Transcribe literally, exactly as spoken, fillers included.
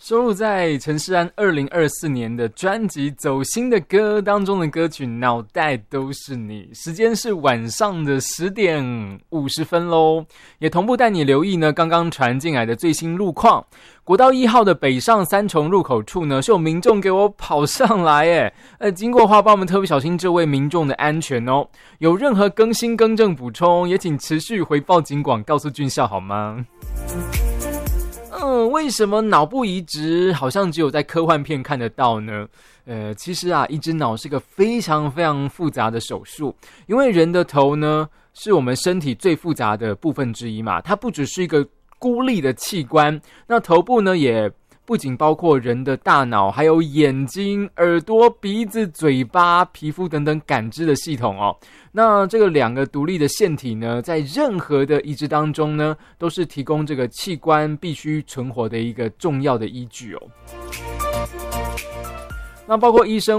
收录在陈势安二零二四年的专辑《走心的歌》当中的歌曲《脑袋都是你》，时间是晚上的十点五十分咯，也同步带你留意呢刚刚传进来的最新路况。国道一号的北上三重入口处呢，是有民众给我跑上来耶，呃，经过的话帮我们特别小心这位民众的安全哦。有任何更新更正补充，也请持续回报警广，告诉军校好吗？嗯，为什么脑部移植好像只有在科幻片看得到呢？呃，其实啊，移植脑是个非常非常复杂的手术，因为人的头呢是我们身体最复杂的部分之一嘛，它不只是一个孤立的器官，那头部呢也不仅包括人的大脑，还有眼睛、耳朵、鼻子、嘴巴、皮肤等等感知的系统哦。那这个两个独立的腺体呢，在任何的移植当中呢，都是提供这个器官必须存活的一个重要的依据哦。那包括医生